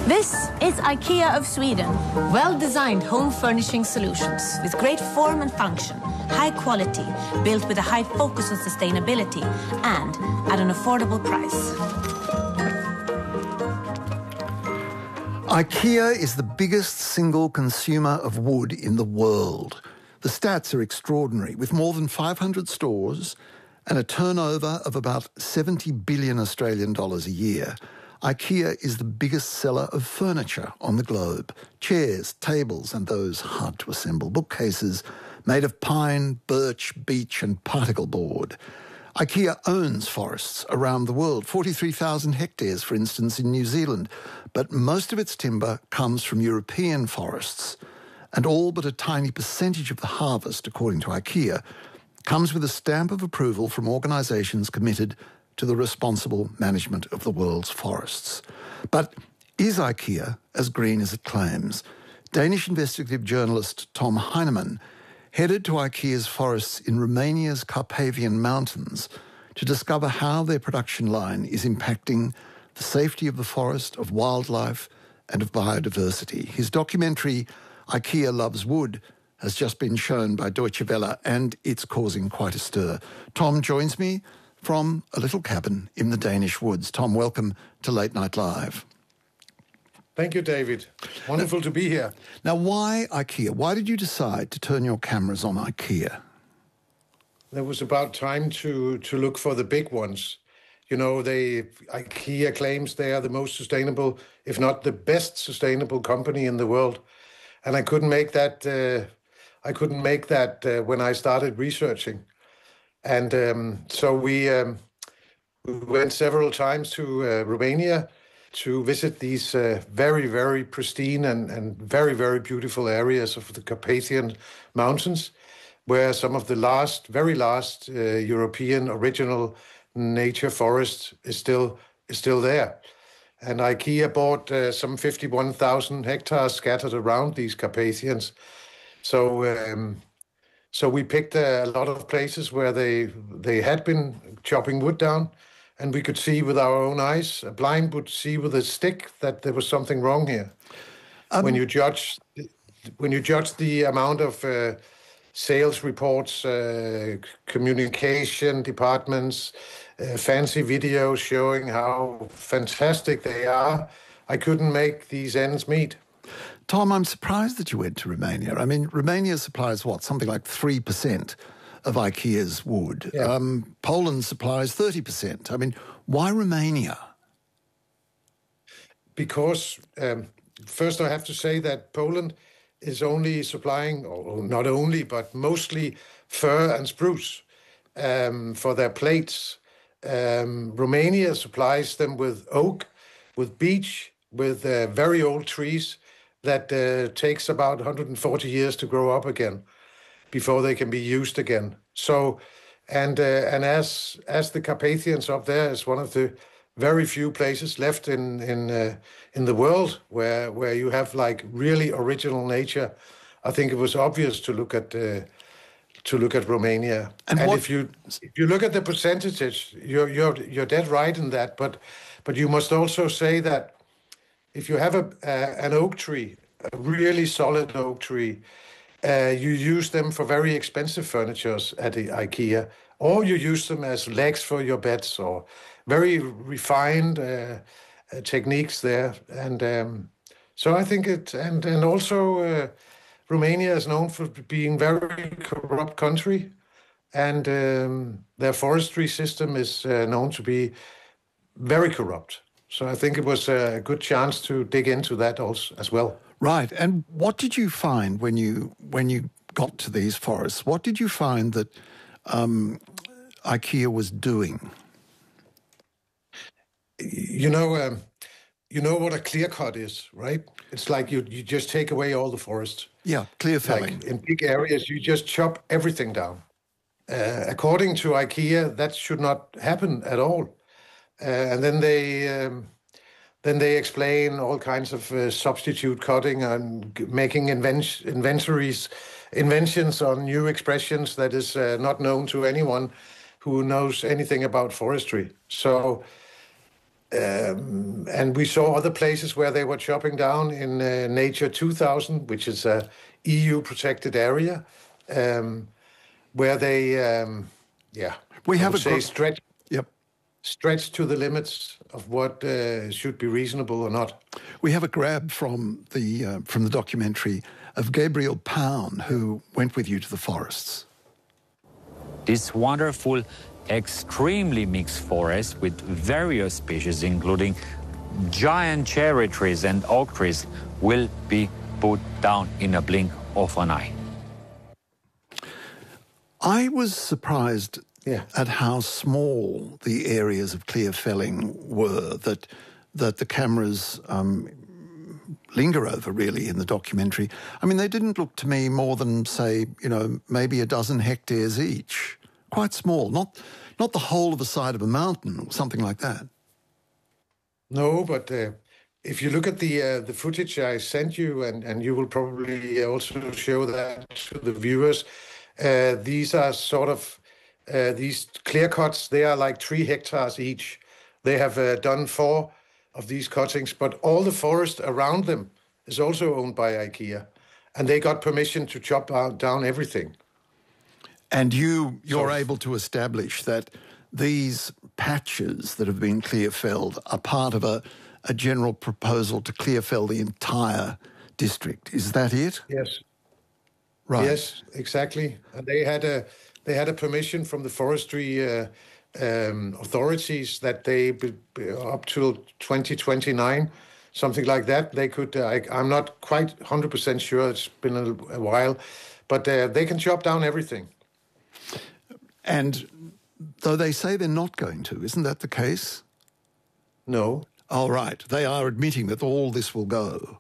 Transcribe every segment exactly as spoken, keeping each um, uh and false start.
This is IKEA of Sweden. Well-designed home furnishing solutions with great form and function, high quality, built with a high focus on sustainability and at an affordable price. IKEA is the biggest single consumer of wood in the world. The stats are extraordinary, with more than five hundred stores and a turnover of about seventy billion Australian dollars a year. IKEA is the biggest seller of furniture on the globe. Chairs, tables and those hard to assemble bookcases made of pine, birch, beech and particle board. IKEA owns forests around the world, forty-three thousand hectares, for instance, in New Zealand. But most of its timber comes from European forests, and all but a tiny percentage of the harvest, according to IKEA, comes with a stamp of approval from organisations committed to the responsible management of the world's forests. But is IKEA as green as it claims? Danish investigative journalist Tom Heinemann headed to IKEA's forests in Romania's Carpathian Mountains to discover how their production line is impacting the safety of the forest, of wildlife and of biodiversity. His documentary, IKEA Loves Wood, has just been shown by Deutsche Welle and it's causing quite a stir. Tom joins me from a little cabin in the Danish woods. Tom, welcome to Late Night Live. Thank you, David. Wonderful to be here. Now, why IKEA? Why did you decide to turn your cameras on IKEA? There was about time to, to look for the big ones. You know, they IKEA claims they are the most sustainable, if not the best sustainable company in the world. And I couldn't make that, uh, I couldn't make that uh, when I started researching. And um, so we, um, we went several times to uh, Romania to visit these uh, very, very pristine and, and very, very beautiful areas of the Carpathian Mountains, where some of the last, very last uh, European original nature forest is still is still there. And IKEA bought uh, some fifty-one thousand hectares scattered around these Carpathians. So um, so we picked a lot of places where they they had been chopping wood down, and we could see with our own eyes, a blind would see with a stick that there was something wrong here. Um, when you judge when you judge the amount of uh, sales reports, uh, communication departments, uh, fancy videos showing how fantastic they are, I couldn't make these ends meet. Tom, I'm surprised that you went to Romania. I mean, Romania supplies what, something like three percent of IKEA's wood. Yeah. Um, Poland supplies thirty percent. I mean, why Romania? Because, um, first I have to say that Poland is only supplying, or not only, but mostly fir and spruce um, for their plates. Um, Romania supplies them with oak, with beech, with uh, very old trees that uh, takes about one hundred forty years to grow up again before they can be used again. So, and uh, and as as the Carpathians up there is one of the very few places left in in uh, in the world where where you have like really original nature, I think it was obvious to look at uh, to look at Romania. And, and what... if you if you look at the percentages, you're you're you're dead right in that. But but you must also say that if you have a uh, an oak tree, a really solid oak tree, uh, you use them for very expensive furnitures at the IKEA, or you use them as legs for your beds, or very refined uh, uh, techniques there. And um, so I think it, and and also uh, Romania is known for being very corrupt country, and um, their forestry system is uh, known to be very corrupt. So I think it was a good chance to dig into that also as well. Right. And what did you find when you when you got to these forests? What did you find that um, IKEA was doing? You know, um, you know what a clear cut is, right? It's like you you just take away all the forest. Yeah, clear felling. Like in big areas, you just chop everything down. Uh, according to IKEA, that should not happen at all. Uh, and then they um, then they explain all kinds of uh, substitute cutting and g- making invent- inventories, inventions on new expressions that is uh, not known to anyone who knows anything about forestry. So Um, and we saw other places where they were chopping down in uh, Nature two thousand, which is a E U-protected area, um, where they, um, yeah, we I have would a say gr- stretch, Yep. stretch to the limits of what uh, should be reasonable or not. We have a grab from the uh, from the documentary of Gabriel Pound, who went with you to the forests. This wonderful, extremely mixed forest with various species, including giant cherry trees and oak trees, will be put down in a blink of an eye. I was surprised Yeah. at how small the areas of clear felling were that that the cameras um, linger over, really, in the documentary. I mean, they didn't look to me more than, say, you know, maybe a dozen hectares each. Quite small, not not the whole of the side of a mountain or something like that. No, but uh, if you look at the uh, the footage I sent you, and, and you will probably also show that to the viewers, uh, these are sort of, uh, these clear cuts, they are like three hectares each. They have uh, done four of these cuttings, but all the forest around them is also owned by IKEA. And they got permission to chop out, down everything. And you, you're So- able to establish that these patches that have been clear felled are part of a, a general proposal to clear fell the entire district. Is that it? Yes. Right. Yes, exactly. And they had a they had a permission from the forestry uh, um, authorities that they be, be up till twenty twenty-nine, something like that. They could. Uh, I, I'm not quite one hundred percent sure. It's been a, a while, but uh, they can chop down everything. And though they say they're not going to, isn't that the case? No, Oh, right. They are admitting that all this will go.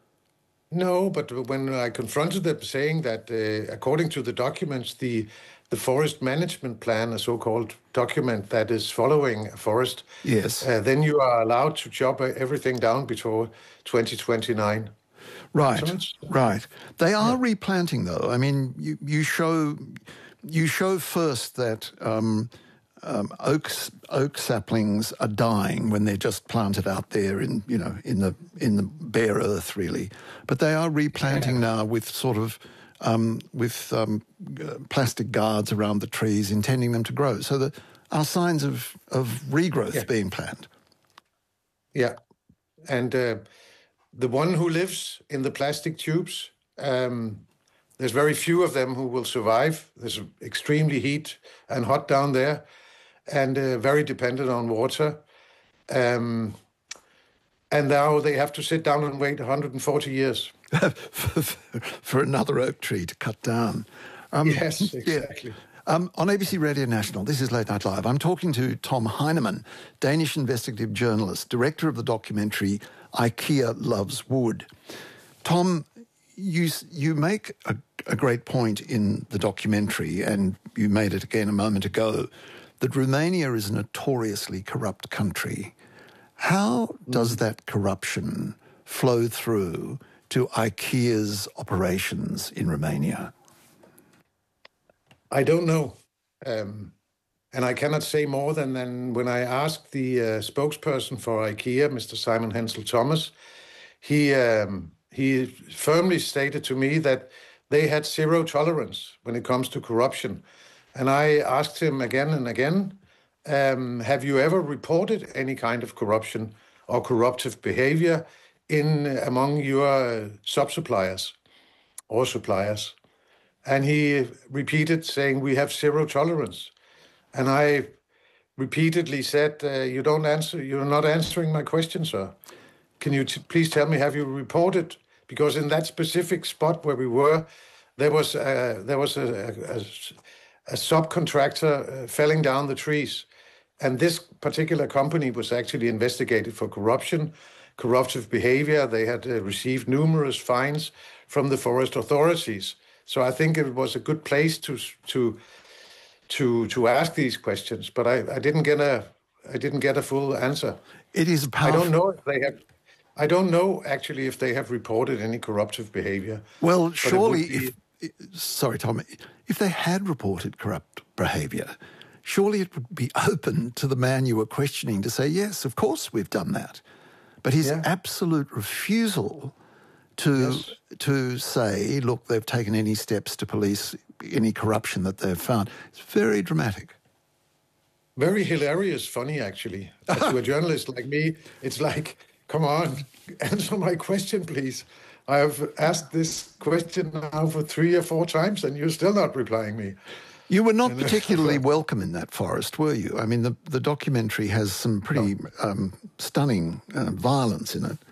no. But when I confronted them, saying that uh, according to the documents, the the forest management plan, a so-called document that is following a forest, Yes. uh, then you are allowed to chop uh, everything down before twenty twenty-nine. Right, So it's- right. They are replanting, though. I mean, you, you show you show first that um, um, oaks oak saplings are dying when they're just planted out there in you know in the in the bare earth, really. But they are replanting now with sort of um, with um, uh, plastic guards around the trees, intending them to grow. So there are signs of of regrowth Yeah. being planned. Yeah, and uh, the one who lives in the plastic tubes, um, there's very few of them who will survive. There's extremely heat and hot down there, and uh, very dependent on water. Um, and now they have to sit down and wait one hundred forty years. for, for another oak tree to cut down. Um, Yes, yeah. exactly. Um, on A B C Radio National, this is Late Night Live. I'm talking to Tom Heinemann, Danish investigative journalist, director of the documentary IKEA Loves Wood. Tom, you s- you make a, a great point in the documentary, and you made it again a moment ago, that Romania is a notoriously corrupt country. How does that corruption flow through to IKEA's operations in Romania? I don't know. Um, and I cannot say more than, than when I asked the uh, spokesperson for IKEA, Mister Simon Hensel Thomas, he, um, he firmly stated to me that they had zero tolerance when it comes to corruption. And I asked him again and again, um, have you ever reported any kind of corruption or corruptive behavior in among your sub-suppliers or suppliers? And he repeated saying, we have zero tolerance. And I repeatedly said, uh, you don't answer, you're not answering my question, sir. Can you t- please tell me, have you reported? Because in that specific spot where we were, there was, uh, there was a, a, a, a subcontractor uh, felling down the trees. And this particular company was actually investigated for corruption, corruptive behavior. They had uh, received numerous fines from the forest authorities. So I think it was a good place to to to to ask these questions, but I, I didn't get a I didn't get a full answer. It is a I powerful... don't know if they have. I don't know actually if they have reported any corruptive behavior. Well, it surely, would if... Sorry, Tom. If they had reported corrupt behaviour, surely it would be open to the man you were questioning to say, yes, of course we've done that. But his Yeah. absolute refusal to Yes. to say, look, they've taken any steps to police any corruption that they've found, it's very dramatic. Very hilarious, funny, actually. As to a journalist like me, it's like, come on, answer my question, please. I have asked this question now for three or four times, and you're still not replying me. You were not particularly welcome in that forest, were you? I mean, the, the documentary has some pretty no. um, stunning uh, violence in it.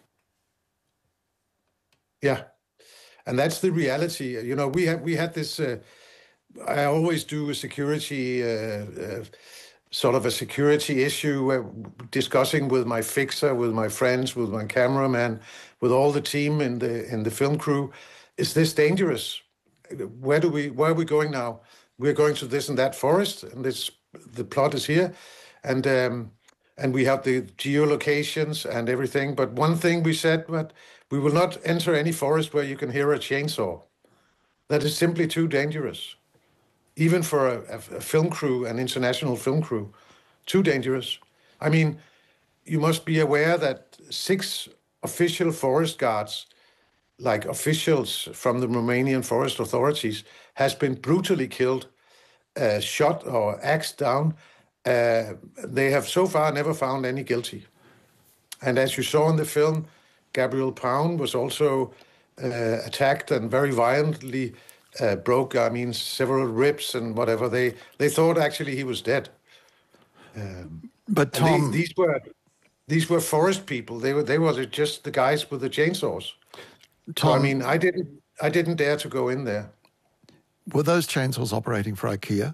Yeah, and that's the reality. You know, we have we had this. Uh, I always do a security, uh, uh, sort of a security issue, uh, discussing with my fixer, with my friends, with my cameraman, with all the team in the in the film crew. Is this dangerous? Where do we? Where are we going now? We're going to this and that forest, and this the plot is here, and um, and we have the geolocations and everything. But one thing we said, that we will not enter any forest where you can hear a chainsaw. That is simply too dangerous. Even for a, a film crew, an international film crew, too dangerous. I mean, you must be aware that six official forest guards, like officials from the Romanian forest authorities, has been brutally killed, uh, shot or axed down. Uh, they have so far never found any guilty. And as you saw in the film, Gabriel Paun was also uh, attacked and very violently Uh, broke, I mean, several ribs and whatever. They they thought actually he was dead. Um, but Tom, they, these were these were forest people. They were they were just the guys with the chainsaws. Tom, so, I mean, I didn't I didn't dare to go in there. Were those chainsaws operating for IKEA?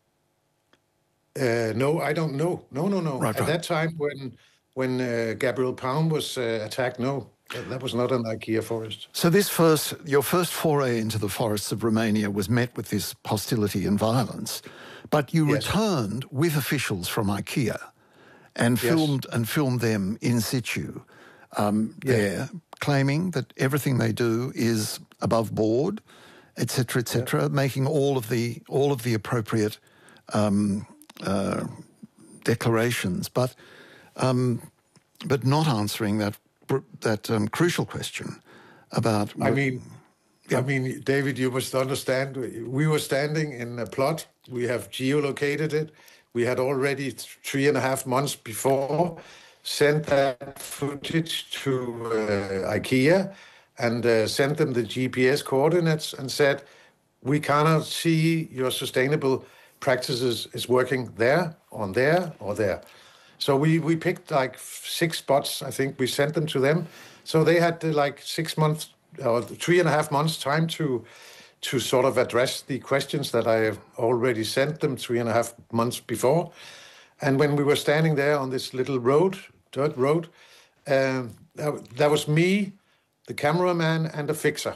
Uh, no, I don't know. No, no, no. Right, At right. that time, when when uh, Gabriel Paun was uh, attacked, no. That was not an IKEA forest. So this first, your first foray into the forests of Romania was met with this hostility and violence, but you Yes. returned with officials from IKEA and Yes. filmed and filmed them in situ um, Yeah. there, claiming that everything they do is above board, et cetera, et cetera, yeah. making all of the all of the appropriate um, uh, declarations, but um, but not answering that. that um, crucial question about... I mean, yeah. I mean, David, you must understand, we were standing in a plot. We have geolocated it. We had already three and a half months before sent that footage to uh, IKEA and uh, sent them the G P S coordinates and said, we cannot see your sustainable practices is working there, on there, or there. So we, we picked like six spots. I think we sent them to them. So they had uh, like six months or three and a half months time to to sort of address the questions that I have already sent them three and a half months before. And when we were standing there on this little road, dirt road, um, that, that was me, the cameraman, and a fixer.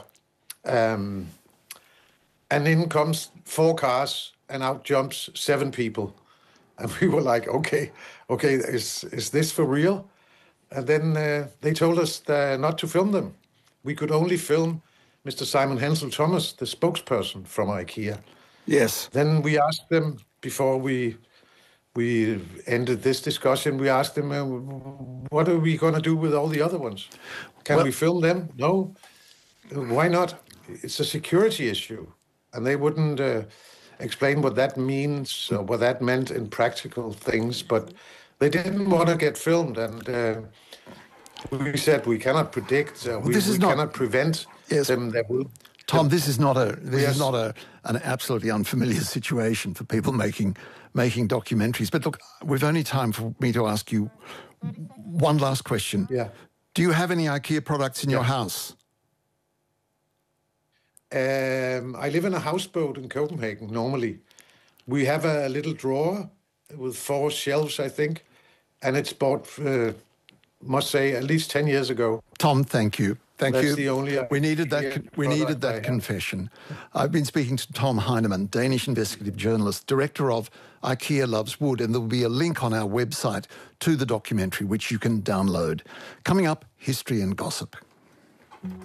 Um, and in comes four cars, and out jumps seven people. And we were like, okay, okay, is is this for real? And then uh, they told us uh, not to film them. We could only film Mister Simon Hensel Thomas, the spokesperson from IKEA. Yes. Then we asked them, before we we ended this discussion, we asked them, uh, what are we going to do with all the other ones? Can well, we film them? No. Why not? It's a security issue. And they wouldn't... Uh, explain what that means or what that meant in practical things, but they didn't want to get filmed, and uh, we said we cannot predict, uh, well, we, this is we not, cannot prevent yes, them. That will. Tom, this is not a this yes. is not a an absolutely unfamiliar situation for people making making documentaries. But look, we've only time for me to ask you one last question. Yeah. Do you have any IKEA products in yeah. your house? Um, I live in a houseboat in Copenhagen, normally. We have a little drawer with four shelves, I think, and it's bought, uh, must say, at least ten years ago. Tom, thank you. Thank That's you. The only we needed that. We needed that confession. I've been speaking to Tom Heinemann, Danish investigative journalist, director of IKEA Loves Wood, and there will be a link on our website to the documentary which you can download. Coming up, history and gossip.